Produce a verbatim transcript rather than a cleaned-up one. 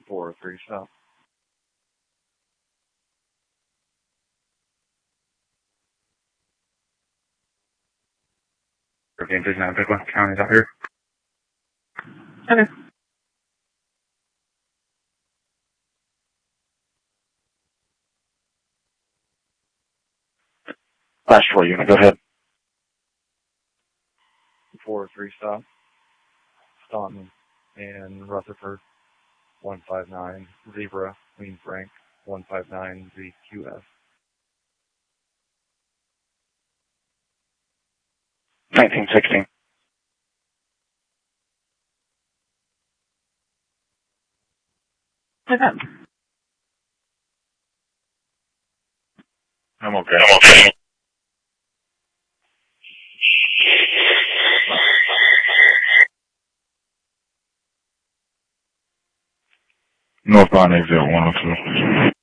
four oh three, stop. Hurricane three nine, Big One, County's out here. Okay. Flash four unit, go ahead. four oh three, stop. Staunton and Rutherford, one five nine, Zebra, Queen Frank, one five nine, Z Q F. nineteen sixteen. Okay. I'm okay. I'm okay. Northbound exit one oh two.